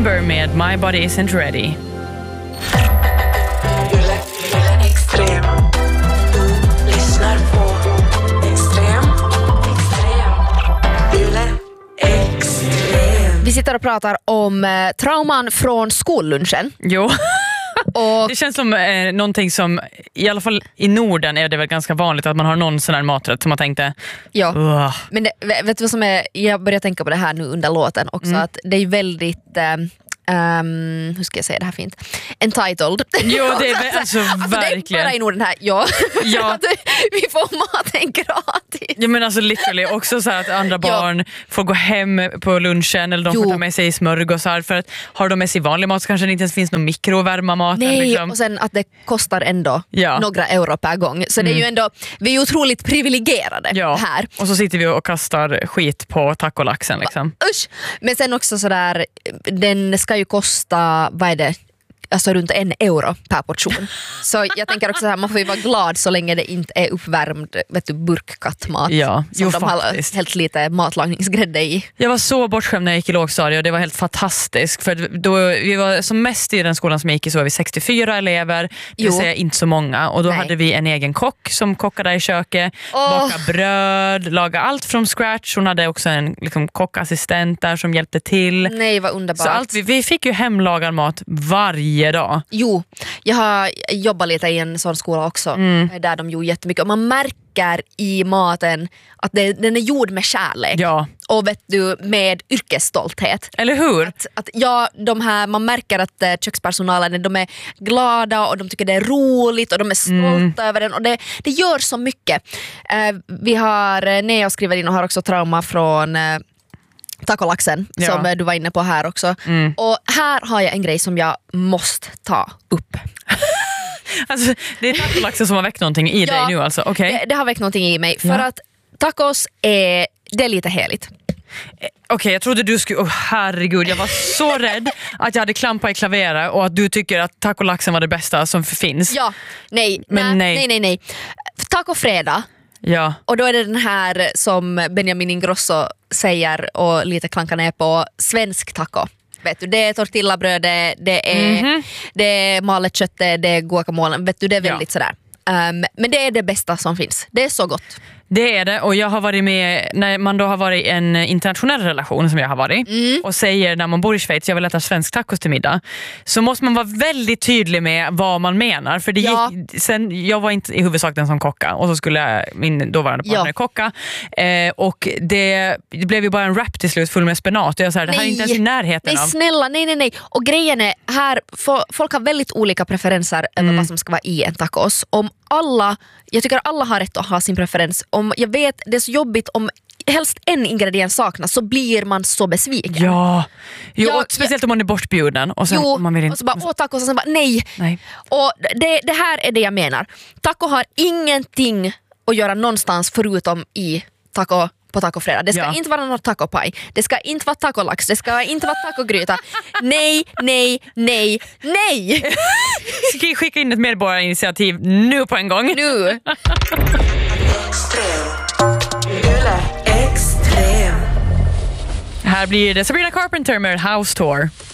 Timber med My Body Isn't Ready. Extrem. Du lyssnar på Extrem. Extrem. Vi sitter och pratar om trauman från skollunchen. Jo. Och det känns som någonting som, i alla fall i Norden är det väl ganska vanligt att man har någon sån här maträtt som man tänkte ja. Men vet du vad som är, jag börjar tänka på det här nu under låten också, att det är väldigt hur ska jag säga det här fint? Entitled. Jo, det är alltså verkligen. Det är bara i Norden här, ja. Att vi får maten gratis. Ja, men alltså literally också så här att andra barn får gå hem på lunchen eller de får ta med sig smörgåsar, för att har de med sig vanlig mat så kanske det inte ens finns någon mikro att värma maten. Nej, liksom. och sen att det kostar ändå några euro per gång. Så det är ju ändå, vi är otroligt privilegierade här. Och så sitter vi och kastar skit på tacolaxen liksom. Usch! Men sen också sådär, den ska ju kosta, vad är det? Alltså runt 1 euro per portion. Så jag tänker också att man får ju vara glad så länge det inte är uppvärmd burkkattmat. Ja, som de har helt lite matlagningsgrädde i. Jag var så bortskämd när jag gick i lågstadiet och det var helt fantastiskt. För då vi var som mest i den skolan som jag gick i, så var vi 64 elever. Det vill säga inte så många. Och då hade vi en egen kock som kockade i köket. Bakade bröd, lagade allt från scratch. Hon hade också en liksom, kockassistent där som hjälpte till. Nej, vad underbart. Så allt, vi fick ju hemlagad mat varje dag. Jo, jag har jobbat lite i en sån skola också där de gjorde jättemycket, och man märker i maten att den är gjord med kärlek och vet du, med yrkesstolthet. Eller hur? De här, man märker att kökspersonalen, de är glada och de tycker det är roligt och de är stolta över den, och det gör så mycket. Vi har, Nea skriver in och har också trauma från tacolaxen som du var inne på här också. Och här har jag en grej som jag måste ta upp. Alltså, det är tacolaxen som har väckt någonting i dig nu alltså? Okay. Det har väckt någonting i mig. För att tacos det är lite heligt. Okej, jag trodde du skulle... herregud, jag var så rädd att jag hade klampat i klaveret och att du tycker att tacolaxen var det bästa som finns. Ja, nej. Tacofredag. Ja. Och då är det den här som Benjamin Ingrosso säger och lite klankar ner på, svensk taco. Vet du, det är tortillabröd, det är malet kött, det är guacamole. Vet du, det är väldigt sådär. Men det är det bästa som finns. Det är så gott. Det är det, och jag har varit med när man då har varit i en internationell relation som jag har varit och säger när man bor i Schweiz jag vill äta svensk tacos till middag, så måste man vara väldigt tydlig med vad man menar, för det gick, sen jag var inte i huvudsak den som kocka och så skulle min dåvarande partner kocka och det blev ju bara en wrap till slut full med spenat och jag sa det här är inte ens i närheten av. Snälla, nej. Och grejen är här, folk har väldigt olika preferenser över vad som ska vara i en tacos. Jag tycker alla har rätt att ha sin preferens. Om jag vet, det är så jobbigt om helst en ingrediens saknas så blir man så besviken. Och speciellt om man är bortbjuden och sen man vill inte. Och så bara tacos och sen bara nej. Och det här är det jag menar. Taco har ingenting att göra någonstans förutom i taco på tacofredag. Det ska inte vara någon tacopaj. Det ska inte vara tacolax. Det ska inte vara tacogryta. Nej. Ska vi skicka in ett medborgarinitiativ nu på en gång? Nu. Extrem. Här blir det Sabrina Carpenter med House Tour.